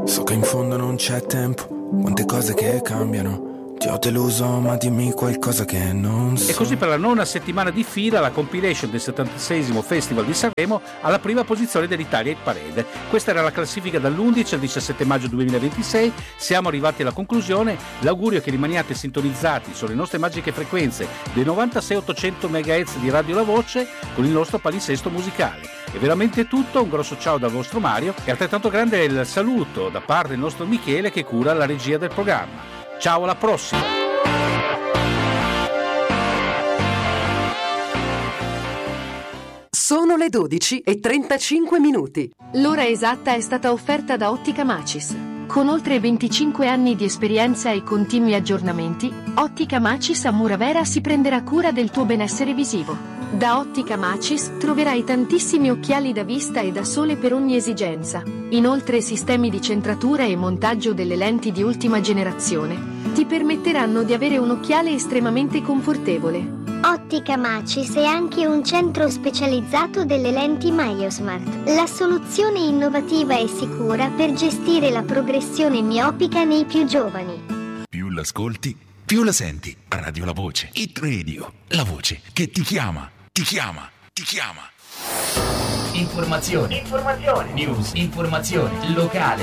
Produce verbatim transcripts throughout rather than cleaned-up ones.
So che in fondo non c'è tempo, quante cose che cambiano. Ti ho deluso, ma dimmi qualcosa che non so. E così per la nona settimana di fila la compilation del settantaseiesimo Festival di Sanremo alla prima posizione dell'Italia Hit Parade. Questa era la classifica dall'undici al diciassette maggio duemilaventisei. Siamo arrivati alla conclusione. L'augurio è che rimaniate sintonizzati sulle nostre magiche frequenze dei novantasei ottocento megahertz di Radio La Voce con il nostro palinsesto musicale. È veramente tutto, un grosso ciao dal vostro Mario e altrettanto grande il saluto da parte del nostro Michele che cura la regia del programma. Ciao, alla prossima! Sono le dodici e trentacinque minuti. L'ora esatta è stata offerta da Ottica Macis. Con oltre venticinque anni di esperienza e continui aggiornamenti, Ottica Macis a Muravera si prenderà cura del tuo benessere visivo. Da Ottica Macis troverai tantissimi occhiali da vista e da sole per ogni esigenza. Inoltre sistemi di centratura e montaggio delle lenti di ultima generazione ti permetteranno di avere un occhiale estremamente confortevole. Ottica Macis è anche un centro specializzato delle lenti MyoSmart, la soluzione innovativa e sicura per gestire la progressione miopica nei più giovani. Più l'ascolti, più la senti. Radio La Voce, Hit Radio, la voce che ti chiama, ti chiama, ti chiama. Informazioni, informazioni, news, informazioni, locale.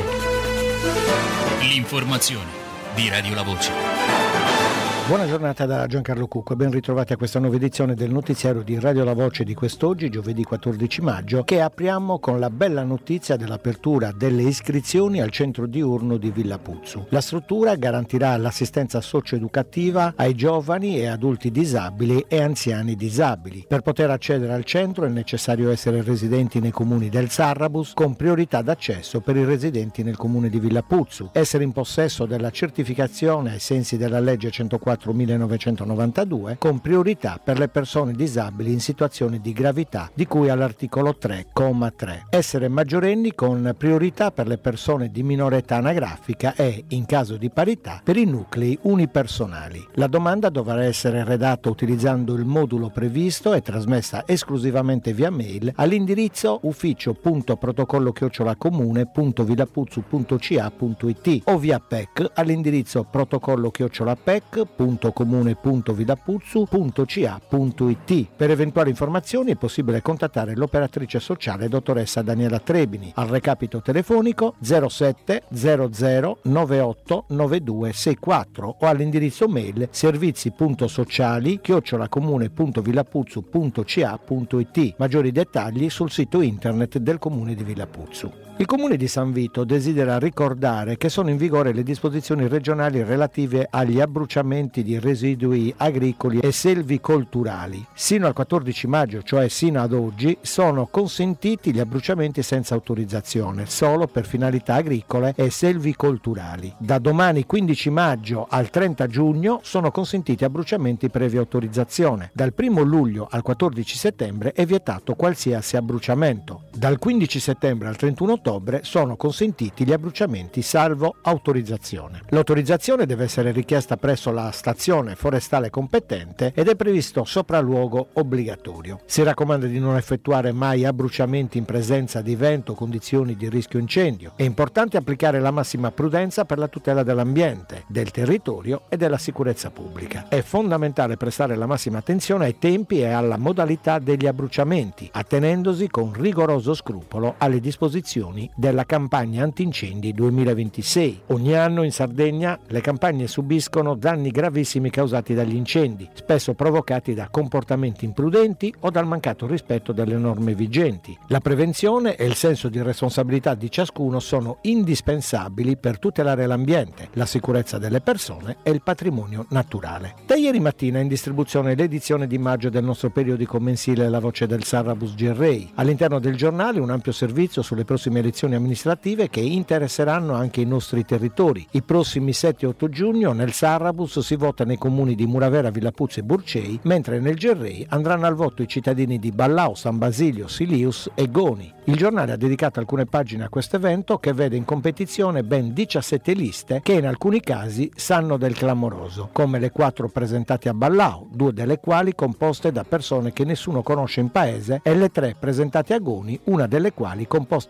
L'informazione di Radio La Voce. Buona giornata da Giancarlo Cucco e ben ritrovati a questa nuova edizione del notiziario di Radio La Voce di quest'oggi, giovedì quattordici maggio, che apriamo con la bella notizia dell'apertura delle iscrizioni al centro diurno di Villa Puzzu. La struttura garantirà l'assistenza socio-educativa ai giovani e adulti disabili e anziani disabili. Per poter accedere al centro è necessario essere residenti nei comuni del Sarrabus, con priorità d'accesso per i residenti nel comune di Villa Puzzu, essere in possesso della certificazione ai sensi della legge centoquattro millenovecentonovantadue, con priorità per le persone disabili in situazioni di gravità di cui all'articolo tre, comma tre. Essere maggiorenni con priorità per le persone di minore età anagrafica e, in caso di parità, per i nuclei unipersonali. La domanda dovrà essere redatta utilizzando il modulo previsto e trasmessa esclusivamente via mail all'indirizzo ufficio punto protocollo chiocciola comune punto villapuzzu punto c a punto i t o via P E C all'indirizzo protocollo chiocciola P E C punto comune punto villapuzzu punto c a punto i t. Per eventuali informazioni è possibile contattare l'operatrice sociale dottoressa Daniela Trebini al recapito telefonico zero sette zero zero nove otto nove due sei quattro o all'indirizzo mail servizi punto sociali chiocciola comune punto villapuzzu punto c a punto i t. Maggiori dettagli sul sito internet del comune di Villapuzzu. Il comune di San Vito desidera ricordare che sono in vigore le disposizioni regionali relative agli abbruciamenti di residui agricoli e selvicolturali. Sino al quattordici maggio, cioè sino ad oggi, sono consentiti gli abbruciamenti senza autorizzazione, solo per finalità agricole e selvicolturali. Da domani quindici maggio al trenta giugno sono consentiti abbruciamenti previa autorizzazione. Dal primo luglio al quattordici settembre è vietato qualsiasi abbruciamento. Dal quindici settembre al trentuno ottobre sono consentiti gli abbruciamenti salvo autorizzazione. L'autorizzazione deve essere richiesta presso la stazione forestale competente ed è previsto sopralluogo obbligatorio. Si raccomanda di non effettuare mai abbruciamenti in presenza di vento o condizioni di rischio incendio. È importante applicare la massima prudenza per la tutela dell'ambiente, del territorio e della sicurezza pubblica. È fondamentale prestare la massima attenzione ai tempi e alla modalità degli abbruciamenti, attenendosi con rigoroso scrupolo alle disposizioni della campagna antincendi duemilaventisei. Ogni anno in Sardegna le campagne subiscono danni gravissimi causati dagli incendi, spesso provocati da comportamenti imprudenti o dal mancato rispetto delle norme vigenti. La prevenzione e il senso di responsabilità di ciascuno sono indispensabili per tutelare l'ambiente, la sicurezza delle persone e il patrimonio naturale. Da ieri mattina è in distribuzione l'edizione di maggio del nostro periodico mensile La Voce del Sarrabus Gerrei. All'interno del giornale un ampio servizio sulle prossime elezioni amministrative che interesseranno anche i nostri territori. I prossimi sette e otto giugno nel Sarrabus si vota nei comuni di Muravera, Villapuzzu e Burcei, mentre nel Gerrei andranno al voto i cittadini di Ballau, San Basilio, Silius e Goni. Il giornale ha dedicato alcune pagine a questo evento che vede in competizione ben diciassette liste che in alcuni casi sanno del clamoroso, come le quattro presentate a Ballau, due delle quali composte da persone che nessuno conosce in paese, e le tre presentate a Goni, una delle quali composta da persone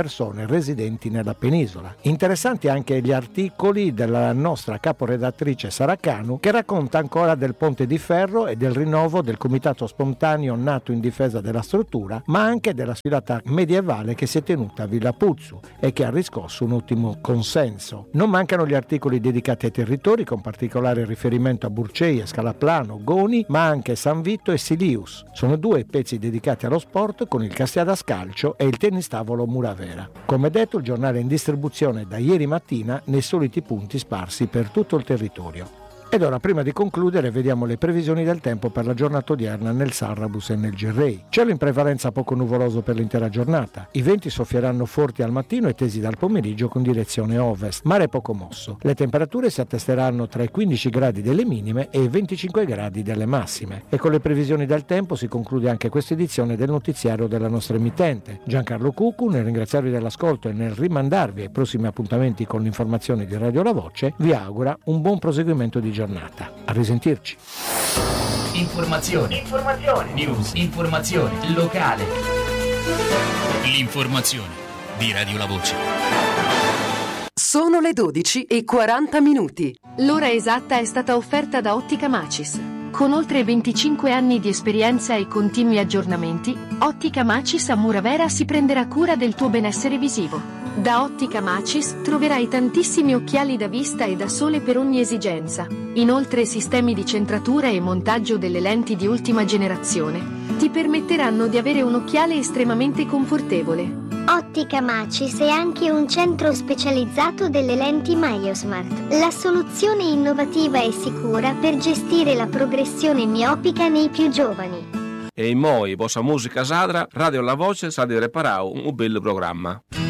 persone residenti nella penisola. Interessanti anche gli articoli della nostra caporedattrice Sara Canu, che racconta ancora del Ponte di Ferro e del rinnovo del comitato spontaneo nato in difesa della struttura, ma anche della sfilata medievale che si è tenuta a Villa Puzzu e che ha riscosso un ottimo consenso. Non mancano gli articoli dedicati ai territori, con particolare riferimento a Burceia, Scalaplano, Goni, ma anche San Vito e Silius. Sono due pezzi dedicati allo sport, con il Castiada Scalcio e il tennis tavolo Muravera. Come detto, il giornale è in distribuzione da ieri mattina nei soliti punti sparsi per tutto il territorio. Ed ora, prima di concludere, vediamo le previsioni del tempo per la giornata odierna nel Sarrabus e nel Gerrei. Cielo in prevalenza poco nuvoloso per l'intera giornata. I venti soffieranno forti al mattino e tesi dal pomeriggio con direzione ovest. Mare poco mosso. Le temperature si attesteranno tra i quindici gradi delle minime e i venticinque gradi delle massime. E con le previsioni del tempo si conclude anche questa edizione del notiziario della nostra emittente. Giancarlo Cuccu, nel ringraziarvi dell'ascolto e nel rimandarvi ai prossimi appuntamenti con l'informazione di Radio La Voce, vi augura un buon proseguimento di giornata. A risentirci. Informazioni, informazioni, news, informazione locale. L'informazione di Radio La Voce. Sono le dodici e quaranta minuti. L'ora esatta è stata offerta da Ottica Macis. Con oltre venticinque anni di esperienza e continui aggiornamenti, Ottica Macis a Muravera si prenderà cura del tuo benessere visivo. Da Ottica Macis troverai tantissimi occhiali da vista e da sole per ogni esigenza. Inoltre sistemi di centratura e montaggio delle lenti di ultima generazione ti permetteranno di avere un occhiale estremamente confortevole. Ottica Macis è anche un centro specializzato delle lenti MyoSmart, la soluzione innovativa e sicura per gestire la progressione miopica nei più giovani. E in moi, vostra musica sadra, Radio La Voce sa di reparare un bel programma.